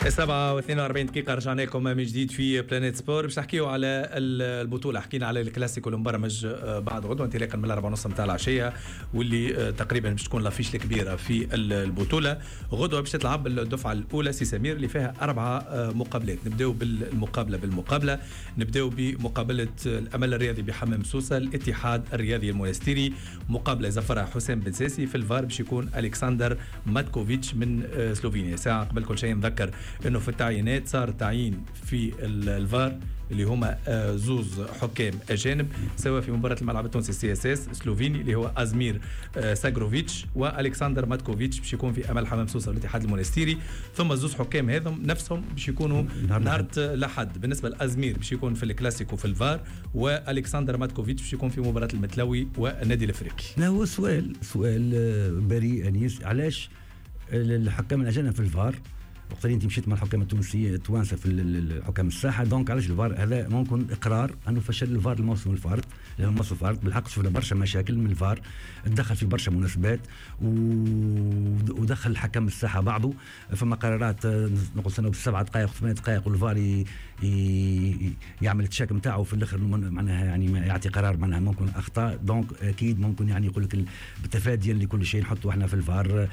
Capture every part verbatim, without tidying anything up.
سبعة واثنين وأربعين دقيقة رجعنا لكم من جديد في بلانيت سبور باش نحكيو على البطولة. حكينا على الكلاسيكو المبرمج بعد غدوة انطلاقا من الأربعة ونص متاع العشية، واللي تقريبا باش تكون لافيش الكبيرة في البطولة. غدوة باش تلعب الدفعة الأولى سي سمير اللي فيها أربعة مقابلات. نبداو بالمقابلة بالمقابلة نبداو بمقابلة الأمل الرياضي بحمام سوسة الاتحاد الرياضي المونستيري. مقابلة زفرها حسام بن ساسي. في الفار باش يكون ألكسندر ماتكوفيتش من سلوفينيا. ساعة قبل كل شيء نذكر انه في التعيينات صار تعيين في الفار اللي هما زوز حكام اجانب، سواء في مباراه الملعب التونسي سي اس اس سلوفيني اللي هو ازمير ساغروفيتش والكسندر ماتكوفيتش باش يكون في امل حمام سوسه والاتحاد المونستيري. ثم زوز حكام هذم نفسهم باش يكونوا نهار الاحد. بالنسبه لازمير باش يكون في الكلاسيكو في الفار، والكسندر ماتكوفيتش باش يكون في مباراه المتلوي والنادي الافريقي. لا هو سؤال سؤال بريء انيس، علاش الحكام الاجانب في الفار وقت اللي انت مشيت مع الحكام التونسيين التوانسه في الحكام الساحه؟ دونك علاش الفار؟ هذا ممكن اقرار انه فشل الفار الموسم الفارط، لانه الموسم الفارط بالحق شفنا برشا مشاكل من الفار، تدخل في برشا مناسبات ودخل الحكم الساحه بعضه. فما قرارات نقول سنه بسبعة دقائق وثمان دقائق والفار يعمل التشاك نتاعو في الاخر معناها يعني يعطي قرار معناها ممكن اخطاء. دونك اكيد ممكن يعني يقول لك بتفاديا لكل شيء نحطوا احنا في الفار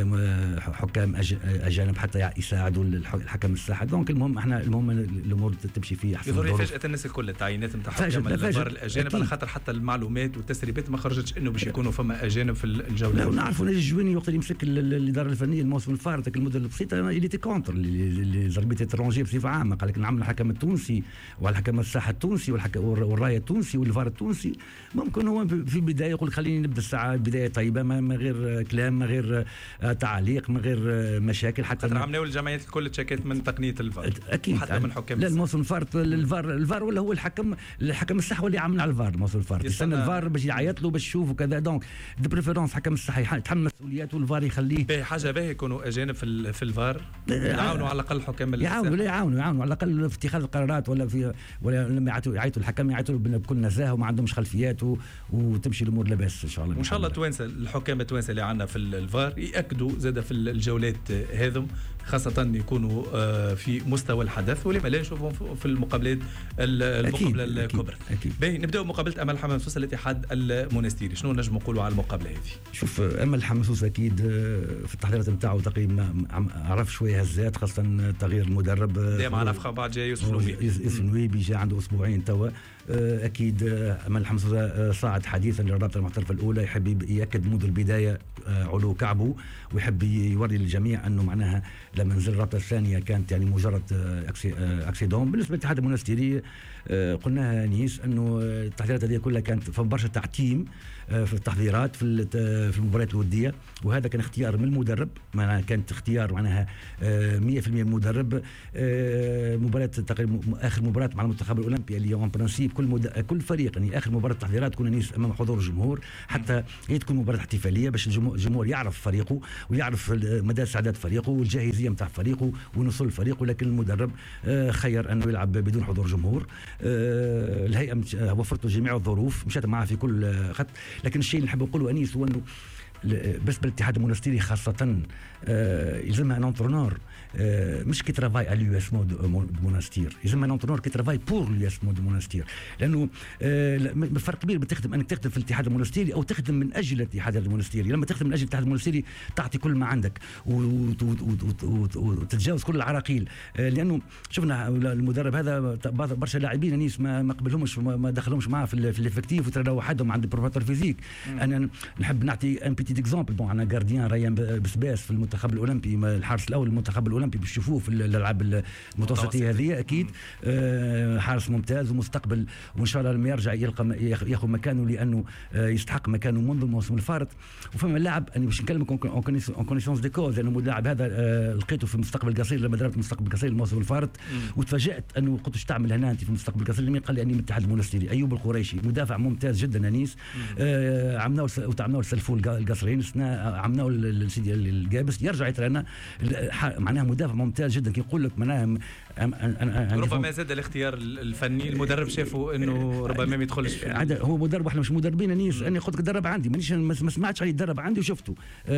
حكام اجانب حتى يساعدوا الحكم الساحه. دونك المهم احنا المهم الامور تمشي في احسن ظروف. فاجأة الناس الكل التعيينات نتاع حكام الفار الاجانب على خاطر حتى المعلومات والتسريبات ما خرجتش انه باش يكونوا فما اجانب في الجوله. نعرفوا ناجي الجويني وقت اللي يمسك الاداره الفنيه الموسم الفارط المده البسيطه اللي تي كونتر اللي ضربت اترونجي بصفه عامه، قال لك نعمل الحكم التونسي والحكم الساحه التونسي والرايه التونسي والفار التونسي. ممكن هو في البدايه يقول لك خليني نبدا الساعه بدايه طيبه من غير كلام من غير تعليق من غير مشاكل. حتى عملوا الجمعيات الكل تشكيت من تقنيه الفار اكيد حتى من حكام لا الموسم الفارط الفار الفار ولا هو الحكم الحكم الساحه اللي عامل على الفار الموسم الفارط يستنى الفار باش يعيط له باش يشوف وكذا. دونك دي بريفيرونس حكم الساحه يتحمل مسؤولياته والفار يخليه باهي حاجه باهي يكونوا اجانب في في الفار يعاونوا على الاقل حكام يعاونوا لا يعاونوا يعاونوا على الاقل في اتخاذ القرارات ولا في ولا لما يعيطوا يعيطوا الحكم يعيطوا بكل نزاهه وما عندهمش خلفيات وتمشي الامور لاباس ان شاء الله. وان شاء الله توانسه الحكام التوانسه اللي عندنا في الفار ياكدوا زاده في الجولات هذم خاصة يكونوا في مستوى الحدث ولما لا نشوفهم في المقابلات المقابلة الكبرى. باهي نبداو مقابلة أمل حمام سوسة الاتحاد المونستيري. شنو نجم نقولوا على المقابلة هذه؟ شوف أمل حمام سوسة أكيد في التحضيرات نتاعو تقريبا عرف شوية هزات خاصة تغيير المدرب. دائما نفخه بعد جاي يوسف نويبي. يوسف نويبي جاء عنده أسبوعين توا. أكيد أمل حمام سوسة صاعد حديثا للرابطة المحترفة الأولى يحب يأكد منذ البداية علو كعبه ويحب يوري للجميع أنه معناها لما نزل الرابطه الثانيه كانت يعني مجرد اكسيدون. بالنسبه للاتحاد المونستيري قلناها نيس انه التحضيرات هذه كلها كانت في برشا تعتيم في التحضيرات في في المباريات الوديه، وهذا كان اختيار من المدرب معناها كانت اختيار معناها مية بالمية من المدرب. مباراه تقريبا اخر مباراه مع المنتخب الاولمبي اللي اون برانسيب كل مد... كل فريق يعني اخر مباراه تحضيرات كنا نيس امام حضور الجمهور حتى هي تكون مباراه احتفاليه باش الجمهور يعرف فريقه ويعرف مدى استعداد فريقه والجاهزيه نتاع فريقه ونصل فريقه. لكن المدرب خير انه يلعب بدون حضور جمهور. الهيئه وفرت جميع الظروف مشات معها في كل خط. لكن الشيء اللي نحب نقوله انيس هو انه بس بالاتحاد المونستيري خاصة يلزمها ان انترونور مش كي ترافاي على اليو اس مو دو مونستير، يلزمها ان انترونور كي ترافاي بور اليو اس مو دو مونستير. لانه فرق كبير بتخدم انك تخدم في الاتحاد المونستيري او تخدم من اجل الاتحاد المونستيري. لما تخدم من اجل الاتحاد المونستيري تعطي كل ما عندك وتتجاوز كل العراقيل. لانه شفنا المدرب هذا برشا لاعبين نيس ما قبلهمش ما دخلهمش معاه في الافكتيف وترى وحدهم عند البروفاتور فيزيك. انا نحب نعطي ان بيتي اكزامبل بون انا غارديان ريان بسباس في المنتخب الاولمبي الحارس الاول المنتخب الاولمبي باش تشوفوه في الالعاب المتوسطيه هذه اكيد آه حارس ممتاز ومستقبل وان شاء الله لما يرجع يلقى ياخذ مكانه لانه آه يستحق مكانه منذ الموسم الفارط. وفما لاعب انا باش نكلمك اون كونيسونس دي كوز لانه اللاعب هذا آه لقيته في المستقبل قصير لما درت مستقبل قصير الموسم الفارط وتفاجات انه قلت ايش تعمل هنا انت في المستقبل قصير. لما قال لي اني من الاتحاد المونستيري. ايوب القريشي مدافع ممتاز جدا انيس آه عملنا وتعملنا السلفول القصير مصريين عملناه السيدي الجابس يرجع يترانا معناها مدافع ممتاز جدا. كي يقول لك معناها ربما زاد الاختيار الفني المدرب شافوا انه ربما ما يدخلش في هو مدرب. احنا مش مدربين انيس اني قلت لك درب عندي مانيش ما سمعتش عليه درب عندي وشفته.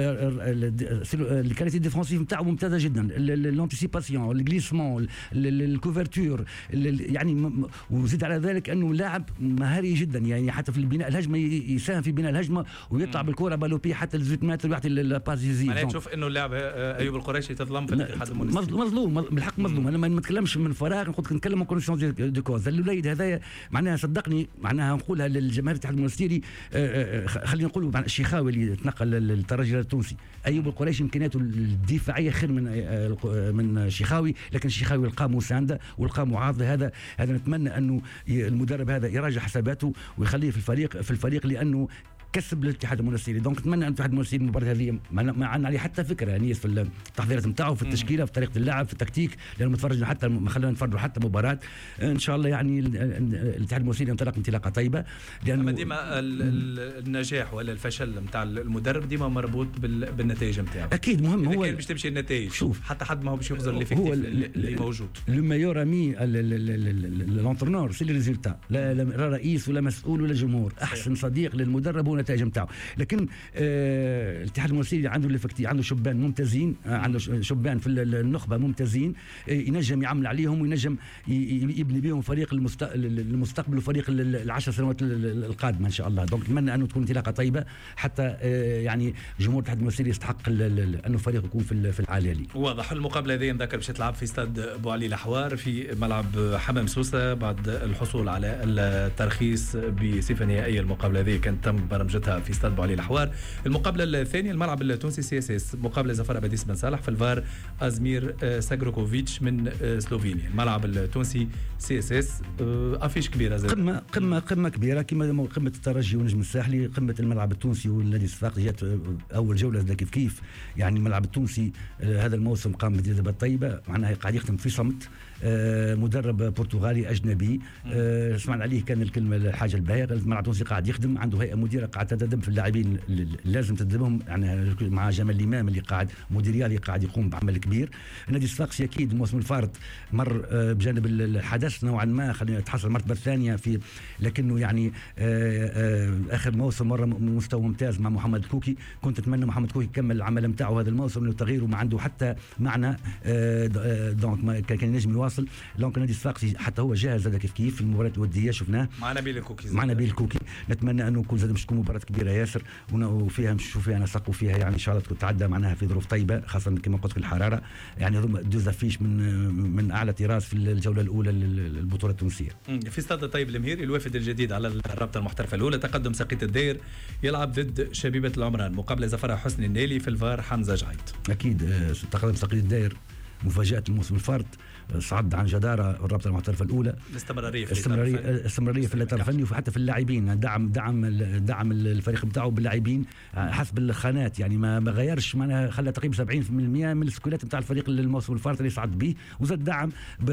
الكاليتي ديفونسيف نتاعو ممتازه جدا. الانتيسيباسيون الجليسمون الكوفرتور يعني وزيد على ذلك انه لاعب مهاري جدا يعني حتى في البناء الهجمه يساهم في بناء الهجمه ويطلع بالكره بالوبي حتى لزوج متر ويعطي البازيزي. انا تشوف انه اللاعب ايوب القريشي تظلم في الاتحاد المونستيري مظلوم بالحق مظلوم. انا ما نتكلمش من فراغ نقول نتكلم من كونسيونس دو كوز. الوليد هذايا معناها صدقني معناها نقولها للجماهير الاتحاد المونستيري خلينا نقولوا الشيخاوي اللي تنقل للترجي التونسي ايوب القريشي امكانياته الدفاعيه خير من من الشيخاوي لكن الشيخاوي لقى مسانده ولقى معارضه. هذا هذا نتمنى انه المدرب هذا يراجع حساباته ويخليه في الفريق في الفريق لانه كسب الاتحاد المونستيري. دونك نتمنى ان الاتحاد المونستيري المباراه هذه ما عندنا عليه حتى فكره يعني في التحضيرات نتاعو في التشكيله في طريقه اللعب في التكتيك لانه متفرجنا حتى ما خلينا نتفرجوا حتى مباراه ان شاء الله يعني الاتحاد المونستيري ينطلق انطلاقه طيبه. لانه ديما النجاح ولا الفشل نتاع المدرب ديما مربوط بالنتائج نتاعو. اكيد مهم هو باش تمشي النتائج. شوف حتى حد ما هو باش يخزر اللي اللي موجود. لو ميور امي لونترونور سي لي ريزولتا لا رئيس ولا مسؤول ولا جمهور. احسن صديق للمدرب هو النتائج نتاعو. لكن آه الاتحاد المونستيري عنده الفكتي عنده شبان ممتازين آه عنده شبان في النخبه ممتازين آه ينجم يعمل عليهم وينجم يبني بهم فريق المستقبل وفريق العشر سنوات القادمه ان شاء الله. دونك نتمنى انه تكون انطلاقه طيبه حتى آه يعني جمهور الاتحاد المونستيري يستحق انه فريق يكون في في العالي. واضح. المقابله هذه نذكر باش تلعب في استاد بو علي الحوار في ملعب حمام سوسه بعد الحصول على الترخيص بصفه نهائيه. المقابله هذه كانت تم برمجتها في استاد بو علي الحوار. المقابله الثانيه الملعب التونسي سي اس اس مقابله زفر بديس بن صالح في الفار ازمير ساغروكوفيتش من سلوفينيا. الملعب التونسي سي اس اس افيش كبيره زي قمه قمه قمه كبيره كما قمه الترجي والنجم الساحلي قمه الملعب التونسي والنادي الصفاقسي جات اول جوله كيف كيف يعني الملعب التونسي هذا الموسم قام بتجربه طيبه معناها قاعد يخدم في صمت. آه مدرب برتغالي اجنبي آه سمعنا عليه كان الكلمه الحاجه الباهيه. الملعب التونسي قاعد يخدم عنده هيئه مديره قاعد تدعم في اللاعبين لازم تدعمهم يعني مع جمال الامام اللي قاعد مدير رياضي قاعد يقوم بعمل كبير. النادي الصفاقسي اكيد الموسم الفارط مر آه بجانب الحدث نوعا ما خلينا نتحصل المرتبه الثانيه في لكنه يعني آه آه اخر موسم مره مستوى ممتاز مع محمد كوكي. كنت اتمنى محمد كوكي يكمل العمل نتاعه هذا الموسم انه تغييره ما عنده حتى معنى آه دونك كان ينجم يواصل. دونك النادي الصفاقسي حتى هو جاهز هذا كيف كيف في المباريات الوديه شفناه مع نبيل الكوكي مع نبيل الكوكي. نتمنى انه يكون زاد مش تكون مباراه كبيره ياسر وفيها نشوف فيها نسق وفيها يعني ان شاء الله تتعدى معناها في ظروف طيبه خاصه كما قلت الحراره يعني دوز فيش من من اعلى طراز في الجوله الاولى للبطوله التونسيه. في استاد طيب المهيري الوافد الجديد على الرابطه المحترفه الاولى تقدم سقيط الدير يلعب ضد شبيبه العمران مقابله زفر حسني النيلي في الفار حمزه جعيد. اكيد تقدم سقيط الدير مفاجاه الموسم الفارط صعد عن جداره الرابطه المحترفه الاولى. الاستمراريه في الاستمراريه الاستمراريه في الاطار الفني وحتى في اللاعبين دعم دعم دعم الفريق بتاعه باللاعبين حسب الخانات يعني ما ما غيرش معناها خلى تقريبا سبعين بالمئة من السكولات نتاع الفريق الموسم الفارط اللي صعد به وزاد دعم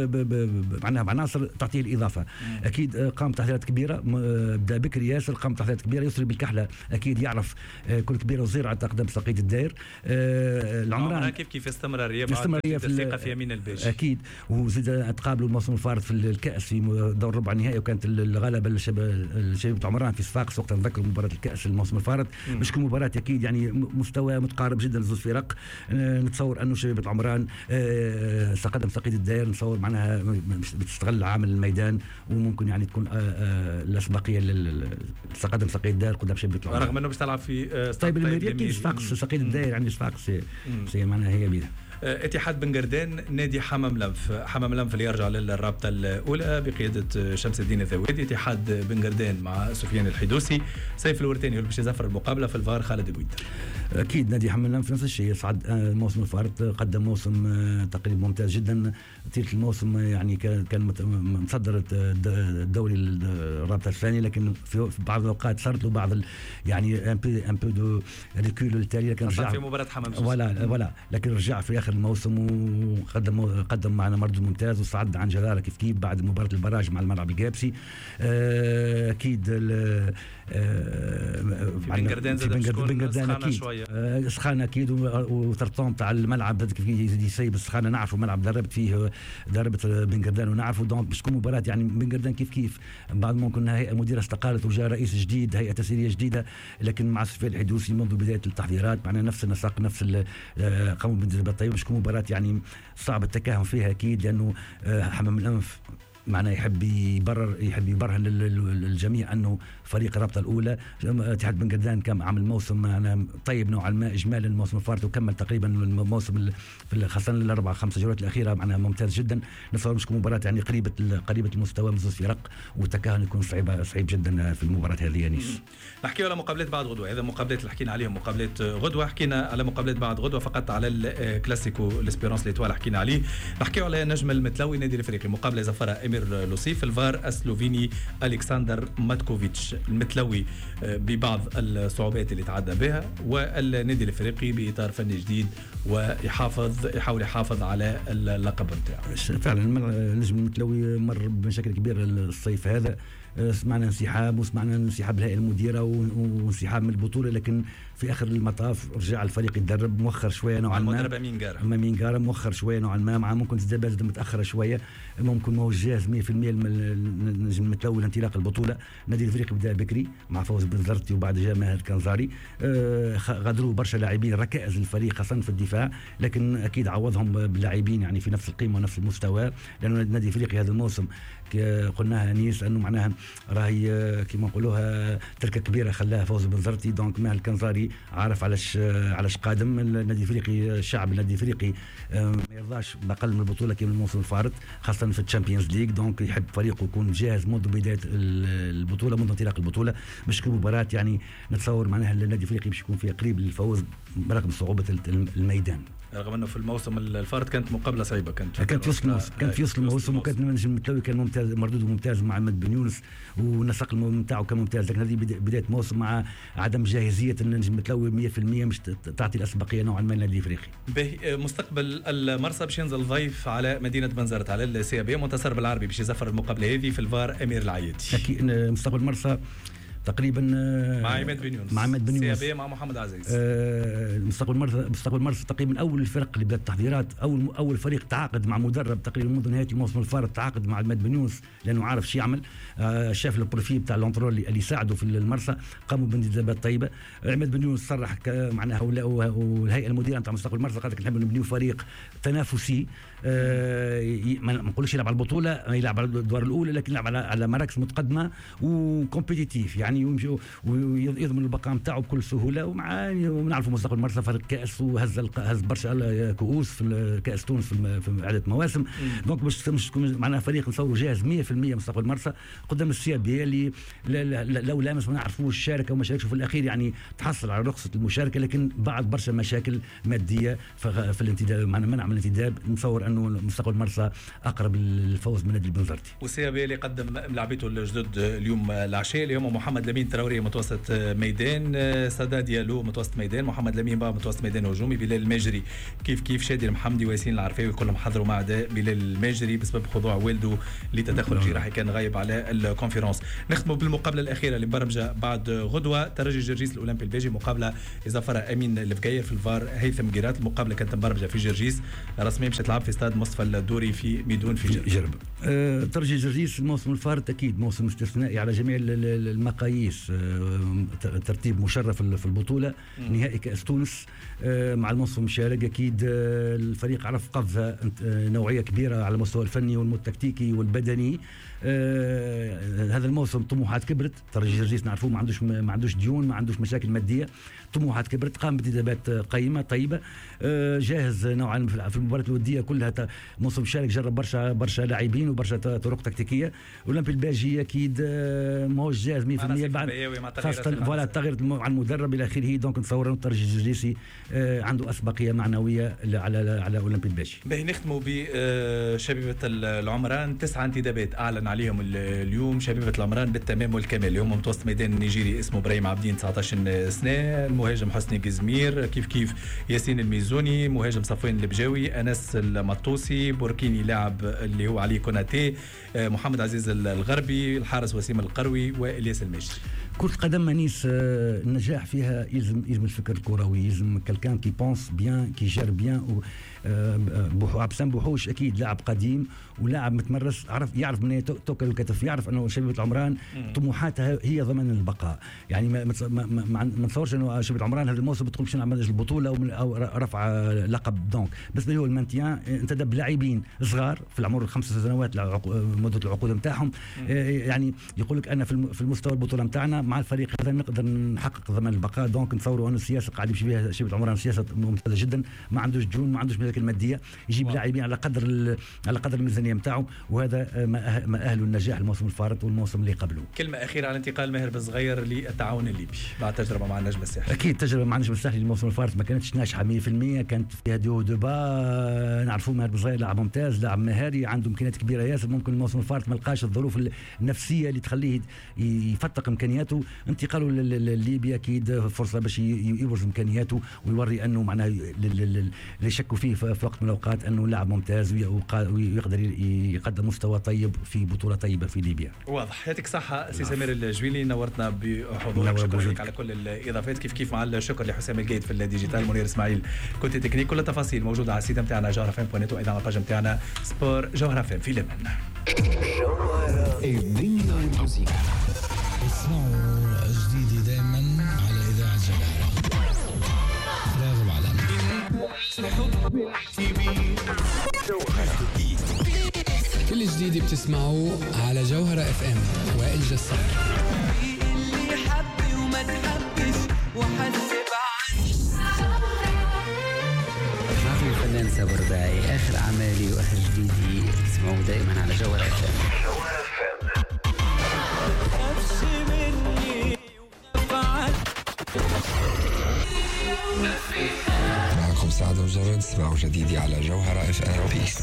معناها بعناصر تعطيه الاضافه. مم. اكيد قام تحضيرات كبيره بدا بكري ياسر قام تحضيرات كبيره يسري بالكحله اكيد يعرف كل كبيره وصغيره على تقدم سقيط الدير. العمران كيف كيف استمراريه استمراريه في الثقه في يمين البيج اكيد وزيد تقابلوا الموسم الفارط في الكاس في دور ربع النهائي وكانت الغلبه لشبيبه عمران في صفاقس وقت نذكر مباراه الكاس الموسم الفارط مش كل مباراه اكيد يعني مستوى متقارب جدا لزوج فرق. نتصور انه شبيبه عمران تقدم سقيط الدير نتصور معناها بتستغل عامل الميدان وممكن يعني تكون الاسبقيه لتقدم سقيط الدير قدام شبيبه عمران رغم انه باش تلعب في طيب الميريا صفاقس سقيط الدير يعني صفاقس معناها هي بيها. اتحاد بن قردان نادي حمام لنف حمام لنف اللي يرجع للرابطه الاولى بقياده شمس الدين الذويدي. اتحاد بن قردان مع سفيان الحدوسي سيف الورتاني هو باش يزفر المقابله في الفار خالد قويد. اكيد نادي حمام لنف نفس الشيء صعد الموسم الفارط قدم موسم تقريبا ممتاز جدا. طيله الموسم يعني كان متصدر الدوري الرابطه الثانيه لكن في بعض الاوقات صارت له بعض يعني ان بو ان بو دو ريكول التالي لكن رجع في مباراه حمام ولا ولا لكن رجع في اخر الموسم وقدم قدم معنا مردود ممتاز وصعد عن جداره كيف كيف بعد مباراه البراج مع الملعب الجابسي. اكيد في بن قردان زاد سخانه شويه آه سخانه اكيد وترطون تاع الملعب كيف يزيد يسيب السخانه نعرفوا الملعب دربت فيه دربت بن قردان ونعرفوا دونك باش تكون مباراه يعني بن قردان كيف كيف بعد ممكن هيئه مديره استقالت وجاء رئيس جديد هيئه تسييريه جديده لكن مع السفير الحدوثي منذ بدايه التحضيرات معنا نفس النسق نفس قاموا بالنسبه طيب باش تكون مباراه يعني صعب التكهن فيها اكيد لانه حمام الانف معناه يحب يبرر يحب يبرهن للجميع انه فريق الرابطه الاولى اتحاد بن قردان كان عامل موسم معنا طيب نوعا ما اجمالا الموسم الفارط وكمل تقريبا الموسم في خاصه الاربع خمس جولات الاخيره معناها ممتاز جدا. نتصور مش مباراه يعني قريبه قريبه المستوى من زوج فرق والتكهن يكون صعيب صعيب جدا في المباراه هذه. نيس نحكيو على مقابلات بعد غدوه. هذا مقابلات اللي حكينا عليهم مقابلات غدوه. حكينا على مقابلات بعد غدوه فقط على الكلاسيكو الاسبيرونس ليتوال حكينا عليه. نحكيو على نجم المتلوي نادي الافريقي مقابله زفرها امير لوسيف الفار السلوفيني الكسندر ماتكوفيتش المتلوي ببعض الصعوبات اللي تعدى بها والنادي الافريقي باطار فني جديد ويحافظ يحاول يحافظ على اللقب نتاعه. فعلا النجم المتلوي مر بمشاكل كبيره الصيف هذا. سمعنا انسحاب وسمعنا انسحاب الهيئه المديره وانسحاب من البطوله لكن في اخر المطاف رجع الفريق يتدرب مؤخر شويه نوعا ما. المدرب امين جاره امين جاره مؤخر شويه نوعا ما مع ممكن تزاد متاخره شويه ممكن ما هو جاهز مية بالمية النجم المتلوي لانطلاق البطوله. النادي الافريقي بدا بكري مع فوز بن زرتي وبعد جاء ماهر كنزاري. آه غادروا برشا لاعبين ركائز الفريق خاصه في الدفاع لكن اكيد عوضهم بلاعبين يعني في نفس القيمه ونفس المستوى لانه النادي الافريقي هذا الموسم قلناها نيس انه معناها راهي كما نقولوها تركه كبيره خلاها فوز بن زرتي دونك ماهر الكنزاري عارف علاش علاش قادم. النادي الافريقي الشعب النادي الافريقي ما يرضاش باقل من البطوله كما الموسم الفارط خاصه في الشامبيونز ليج دونك يحب فريقه يكون جاهز منذ بدايه البطوله منذ انطلاق البطوله باش تكون مباراه يعني نتصور معناها النادي الافريقي باش يكون فيها قريب للفوز برغم صعوبه الميدان رغم انه في الموسم الفارط كانت مقابله صعيبه كانت كانت في وسط الموسم كانت في وسط الموسم وكانت النجم المتلوي كان ممتاز مردود ممتاز مع محمد بن يونس والنسق نتاعو كان ممتاز لكن هذه بدايه موسم مع عدم جاهزيه النجم المتلوي مية بالمية مش تعطي الاسبقيه نوعا ما للنادي الافريقي. به مستقبل المرسى باش ينزل ضيف على مدينه بنزرت على السي بي منتصر بالعربي باش يزفر المقابله هذه في الفار امير العيادي. اكيد مستقبل المرسى تقريبا مع عماد بن يونس مع عماد بن يونس سي مع محمد عزيز. آه مستقبل مرسى مستقبل مرسى تقريبا اول الفرق اللي بدات التحضيرات اول اول فريق تعاقد مع مدرب تقريبا منذ نهايه الموسم الفارط تعاقد مع عماد بن يونس لانه عارف شو يعمل. آه شاف البروفيل بتاع الانترول اللي يساعده في المرسى قاموا بانتدابات طيبه. عماد بن يونس صرح معناها والهيئه المديره نتاع مستقبل مرسى قالت لك نحب نبنيو فريق تنافسي. آه ما نقولش يلعب على البطوله يلعب على الادوار الاولى لكن يلعب على على مراكز متقدمه وكومبيتيتيف يعني يمشي ويضمن البقاء نتاعو بكل سهوله. ومع ونعرفوا مستقبل مرسى فريق كاس وهز هز برشا كؤوس في كاس تونس في عده مواسم دونك باش تكون معناها فريق نصوروا جاهز مية بالمية مستقبل مرسى قدام السي بي اللي لو لامس ما نعرفوش شارك او ما شاركش في الاخير يعني تحصل على رخصه المشاركه لكن بعد برشا مشاكل ماديه في الانتداب منع من الانتداب. نتصور انه مستقبل مرسى اقرب للفوز من نادي البنزرتي. والسي بي اللي قدم لاعبيته الجدد اليوم العشاء اليوم محمد لمين تراوري متوسط ميدان سادات ديالو متوسط ميدان محمد لمين بقى متوسط ميدان هجومي بلال الماجري كيف كيف شادي المحمدي وياسين العرفاوي كلهم حضروا مع بلال الماجري بسبب خضوع والده لتدخل جراحي كان غايب على الكونفرنس. نختموا بالمقابله الاخيره اللي مبرمجه بعد غدوه ترجي جرجيس الاولمبي البيجي مقابله اذا فرق امين الفقاير في الفار هيثم جيرات. المقابله كانت مبرمجه في جرجيس رسميا مش تلعب في استاد مصطفى الدوري في ميدون في جرب, جرب. أه ترجي جرجيس الموسم الفارط اكيد موسم استثنائي على جميع المقاييس. أه ترتيب مشرف في البطوله نهائي كاس تونس أه مع الموسم المشارك اكيد. أه الفريق عرف قفزه نوعيه كبيره على المستوى الفني والتكتيكي والبدني. آه هذا الموسم طموحات كبرت. ترجي جرجيس نعرفوه ما عندوش ما عندوش ديون ما عندوش مشاكل ماديه طموحات كبرت قام بانتدابات قيمه طيبه. آه جاهز نوعا في المباريات الوديه كلها موسم شارك جرب برشا برشا لاعبين وبرشا طرق تكتيكيه. اولمبي الباجي اكيد آه ماهوش جاهز مية بالمية بعد خاصه فوالا تغيرت مع المدرب الى اخره دونك نتصور انه الترجي الجرجيسي آه عنده اسبقيه معنويه على على اولمبي الباجي. باهي نختموا بشبيبه العمران تسعه انتدابات اعلن عليهم اليوم شبيبه العمران بالتمام والكمال. اليوم متوسط ميدان النيجيري اسمه ابراهيم عبدين تسعطاش سنه المهاجم حسني قزمير كيف كيف ياسين الميزوني مهاجم صفوان البجاوي انس المطوسي بوركيني لاعب اللي هو علي كوناتي محمد عزيز الغربي الحارس وسيم القروي والياس الماجري. كرة قدم مانيس النجاح فيها يلزم يلزم الفكر الكروي، يلزم كالكان كي بونس بيان كي جير بيان. عبد السلام بوحوش اكيد لاعب قديم ولاعب متمرس، عرف يعرف من توكل الكتف، يعرف انه شبيبه العمران طموحاتها هي ضمن البقاء. يعني ما ما نتصورش انه شبيبه العمران هذا الموسم بتدخل باش نعمل البطوله او رفع لقب. دونك بس هو المانتيان انتدب لاعبين صغار في العمر خمس سنوات مده العقود نتاعهم. يعني يقول لك انا في المستوى البطوله نتاعنا مع الفريق هذا نقدر نحقق ضمان البقاء. دونك نتصوروا انه السياسه قاعد يمشي فيها شبيبه العمران سياسه ممتازه جدا، ما عندوش جون، ما عندوش مشاكل ماديه، يجيب لاعبين على قدر على قدر الميزانيه نتاعو، وهذا ما ما اهله النجاح الموسم الفارط والموسم اللي قبله. كلمه اخيره على انتقال ماهر بالصغير للتعاون الليبي بعد تجربه مع النجم الساحلي. اكيد تجربه مع النجم الساحلي الموسم الفارط ما كانتش ناجحه مية بالمية، كانت فيها دو دوبا. نعرفوا ماهر بالصغير لاعب ممتاز، لاعب مهاري، عنده امكانيات كبيره ياسر. ممكن الموسم الفارط ما لقاش الظروف النفسيه اللي تخليه يفتق امكانياته. انتقاله لليبيا اكيد فرصه باش يبرز امكانياته ويوري انه معناه اللي يشكوا فيه في وقت من الاوقات انه لاعب ممتاز ويقدر يقدم مستوى طيب في بطوله طيبه في ليبيا. واضح. يعطيك الصحه سي سمير الجويلي، نورتنا بحضورك. شكرا لك على كل الاضافات. كيف كيف مع الشكر لحسام القايد في الديجيتال، منير اسماعيل كنت تكنيك. كل التفاصيل موجوده على السيت نتاعنا جوهره فام بوينت، وايضا على الباج نتاعنا سبور جوهره فام في لمن. الدنيا والموسيقى اسمعوا جديد دائما على اذاعه جوهره. راغب علامه كل جديد بتسمعوه على جوهره اف ام. وائل جسار اللي حبي وما تحبش وحسب معكم الفنان صابر باعي. اخر اعمالي واخر جديدي تسمعوه دائما على جوهره اف ام. معكم سعد وجرد. اسمعوا جديدي على جوهرة اف ام. بيس.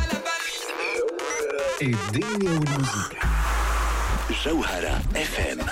الدنيا والموسيقى جوهرة اف ام.